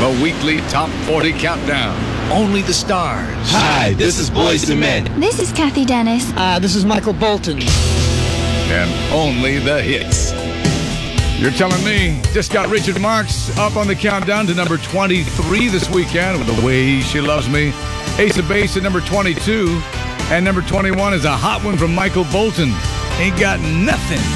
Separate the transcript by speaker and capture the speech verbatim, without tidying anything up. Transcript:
Speaker 1: The weekly Top forty Countdown. Only the stars.
Speaker 2: Hi, this is Boyz two Men.
Speaker 3: This is Kathy Dennis.
Speaker 4: Uh, this is Michael Bolton.
Speaker 1: And only the hits. You're telling me. Just got Richard Marx up on the countdown to number twenty-three this weekend with The Way She Loves Me. Ace of Base at number twenty-two. And number twenty-one is a hot one from Michael Bolton. Ain't Got Nothing.